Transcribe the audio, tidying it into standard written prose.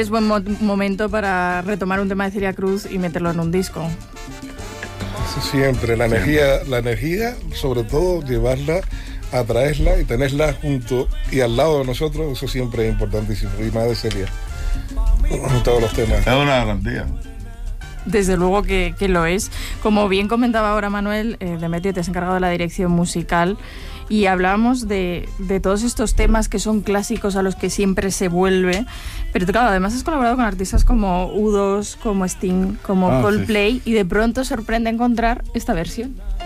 Es buen momento para retomar un tema de Celia Cruz y meterlo en un disco. Eso siempre, la energía, sobre todo llevarla, atraerla y tenerla junto y al lado de nosotros, eso siempre es importantísimo. Y más de Celia, en todos los temas. Es una garantía. Desde luego que lo es. Como bien comentaba ahora Manuel, Demetrio, te has encargado de la dirección musical y hablábamos de todos estos temas que son clásicos a los que siempre se vuelve, pero claro, además has colaborado con artistas como U2, como Sting, como Coldplay, sí. Y de pronto sorprende encontrar esta versión.